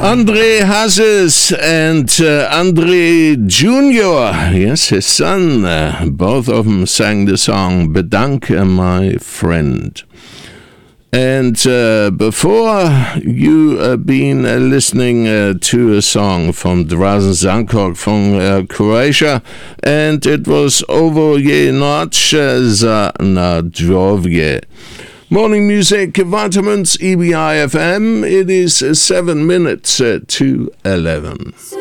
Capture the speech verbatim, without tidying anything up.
Andre Hazes and uh, Andre Junior, yes, his son, uh, both of them sang the song Bedanke, My Friend. And uh, before you uh, been uh, listening uh, to a song from Drazen Zankok from uh, Croatia, and it was Ovo je noć za nadrovje. Morning Music, Vitamins, E B I F M. It is seven minutes uh, to eleven.